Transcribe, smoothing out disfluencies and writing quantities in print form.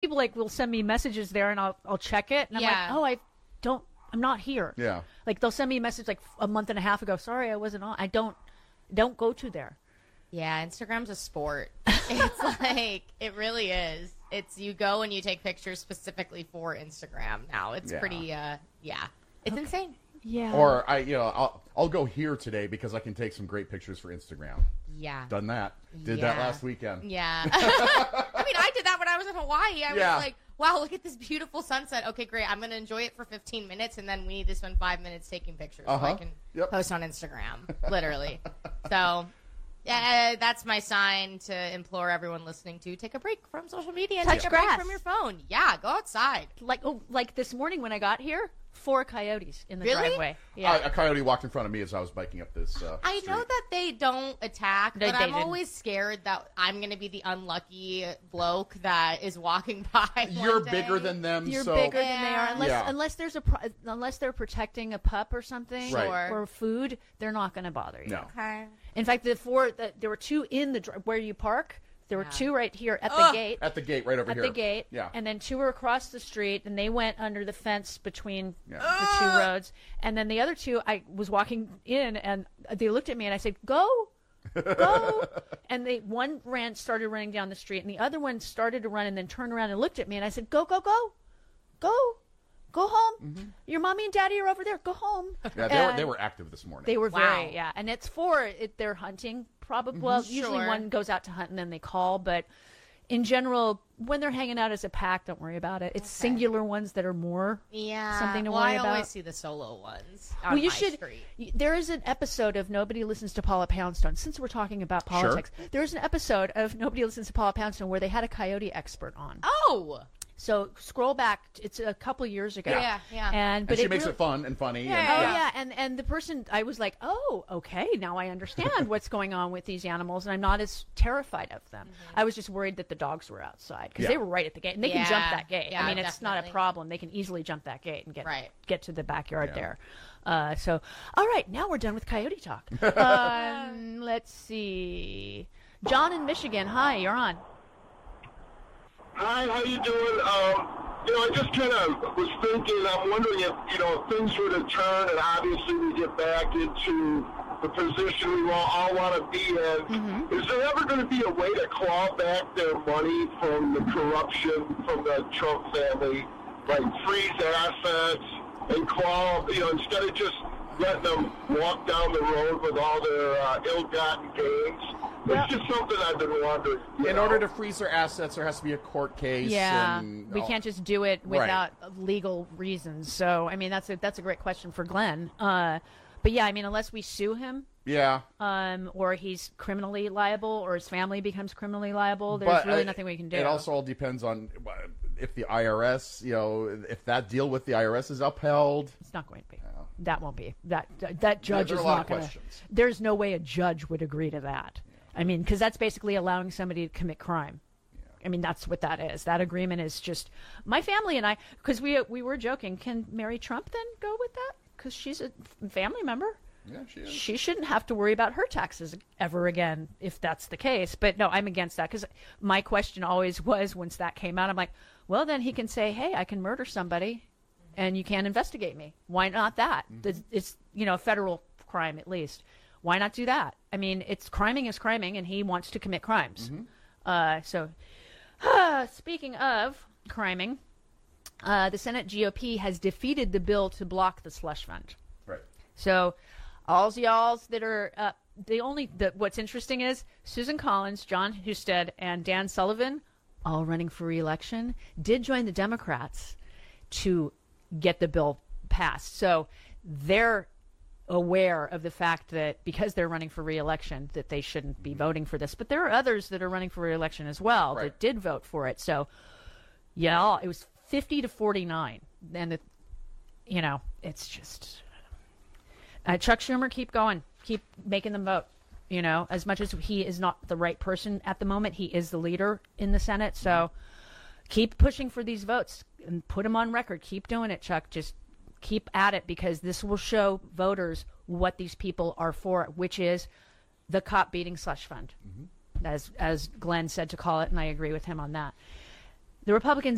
people like will send me messages there, and I'll check it, and I'm like, oh, I'm not here. Yeah. Like they'll send me a message like a month and a half ago. Sorry, I wasn't on. I don't go to there. Yeah, Instagram's a sport. It's like, it really is. It's, you go and you take pictures specifically for Instagram now. It's pretty, It's insane. Yeah. Or I'll go here today because I can take some great pictures for Instagram. Yeah. Done that. Did that last weekend. Yeah. I mean, I did that when I was in Hawaii. I was like, wow, look at this beautiful sunset. Okay, great. I'm going to enjoy it for 15 minutes, and then we need to spend 5 minutes taking pictures so I can post on Instagram, literally. So, yeah, that's my sign to implore everyone listening to take a break from social media and take a break from your phone. Yeah, go outside. Like this morning when I got here, 4 coyotes in the driveway. Yeah. A coyote walked in front of me as I was biking up this I street. know that they don't attack, but I'm always scared that I'm going to be the unlucky bloke that is walking by. You're bigger than them. You're bigger than they are. Unless they're protecting a pup or something or food, they're not going to bother you. No. Okay. In fact, there were 2 in where you park. There were 2 right here at the gate. At the gate, right over here. At the gate. Yeah. And then 2 were across the street, and they went under the fence between the 2 roads. And then the other 2, I was walking in, and they looked at me, and I said, go. And one started running down the street, and the other one started to run and then turned around and looked at me, and I said, go. Go home. Mm-hmm. Your mommy and daddy are over there. Go home. Yeah, they were active this morning. They were very, And it's they're hunting. Probably. Well, usually one goes out to hunt and then they call. But in general, when they're hanging out as a pack, don't worry about it. It's singular ones that are more something to worry about. I always see the solo ones on well, you my should. street. There is an episode of Nobody Listens to Paula Poundstone. Since we're talking about politics, there is an episode of Nobody Listens to Paula Poundstone where they had a coyote expert on. Oh. So scroll back. It's a couple years ago. Yeah. And she makes it fun and funny. Yeah. And the person, I was like, oh, okay, now I understand what's going on with these animals, and I'm not as terrified of them. I was just worried that the dogs were outside because they were right at the gate, and they can jump that gate. Yeah, I mean, it's not a problem. They can easily jump that gate and get to the backyard there. So, all right, now we're done with coyote talk. Let's see. John in Michigan. Hi, you're on. Hi, how you doing? I just kind of was thinking, I'm wondering if things were to turn and obviously we get back into the position we all want to be in, is there ever going to be a way to claw back their money from the corruption from the Trump family, like freeze assets and claw, instead of just letting them walk down the road with all their ill-gotten gains? It's just something I've been wondering. In order to freeze their assets, there has to be a court case. Yeah, we can't just do it without legal reasons. So, I mean, that's a great question for Glenn. But yeah, I mean, unless we sue him, or he's criminally liable, or his family becomes criminally liable, there's really nothing we can do. It also all depends on if the IRS, if that deal with the IRS is upheld. It's not going to be. That won't be. That judge is not going to. There's no way a judge would agree to that. I mean, because that's basically allowing somebody to commit crime. I mean, that's what that is. That agreement is just my family and I, because we were joking, can Mary Trump then go with that? Because she's a family member. Yeah, she is. She shouldn't have to worry about her taxes ever again if that's the case. But no, I'm against that because my question always was once that came out, I'm like, well, then he can say, hey, I can murder somebody and you can't investigate me. Why not that? It's, a federal crime at least. Why not do that? I mean, criming is criming, and he wants to commit crimes. Speaking of criming, the Senate GOP has defeated the bill to block the slush fund. Right. So, all y'alls that are what's interesting is Susan Collins, John Husted, and Dan Sullivan, all running for re-election, did join the Democrats to get the bill passed. So they're aware of the fact that because they're running for re-election that they shouldn't be voting for this. But there are others that are running for re-election as well that did vote for it. So, it was 50-49. And, it's just... Chuck Schumer, keep going. Keep making them vote. As much as he is not the right person at the moment, he is the leader in the Senate. So keep pushing for these votes and put them on record. Keep doing it, Chuck. Just keep at it because this will show voters what these people are for, which is the cop beating slush fund, as Glenn said to call it, and I agree with him on that. The Republicans